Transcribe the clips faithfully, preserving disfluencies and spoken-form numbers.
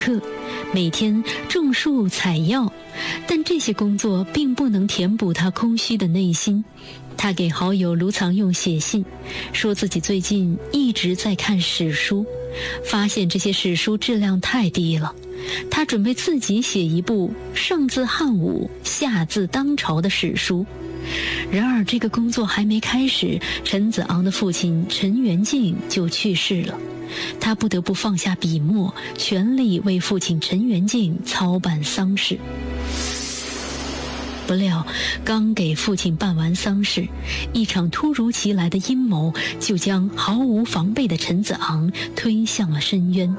课，每天种树采药，但这些工作并不能填补他空虚的内心。他给好友卢藏用写信，说自己最近一直在看史书，发现这些史书质量太低了。他准备自己写一部上自汉武，下自当朝的史书。然而这个工作还没开始，陈子昂的父亲陈元敬就去世了。他不得不放下笔墨，全力为父亲陈元敬操办丧事。不料刚给父亲办完丧事，一场突如其来的阴谋就将毫无防备的陈子昂推向了深渊。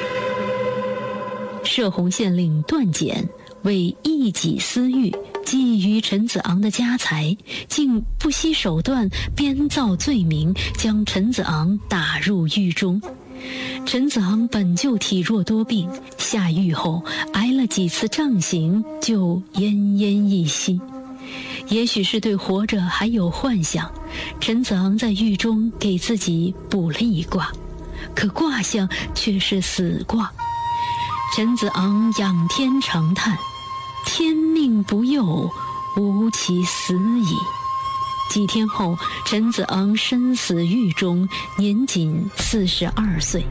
摄洪县令段简为一己私欲，觊觎陈子昂的家财，竟不惜手段编造罪名，将陈子昂打入狱中。陈子昂本就体弱多病，下狱后挨了几次杖刑，就奄奄一息。也许是对活着还有幻想，陈子昂在狱中给自己卜了一卦，可卦象却是死卦。陈子昂仰天长叹：天命不佑，吾其死矣。几天后，陈子昂身死狱中，年仅四十二岁。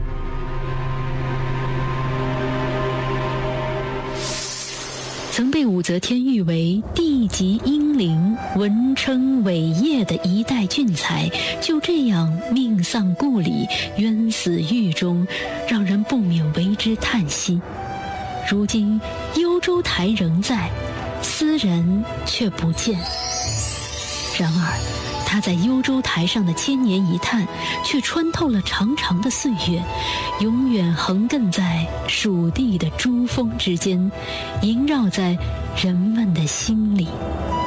曾被武则天誉为地级英灵、文称伟业的一代俊才，就这样命丧故里，冤死狱中，让人不免为之叹息。如今幽州台仍在，斯人却不见。然而他在幽州台上的千年一叹，却穿透了长长的岁月，永远横亘在蜀地的珠峰之间，萦绕在人们的心里。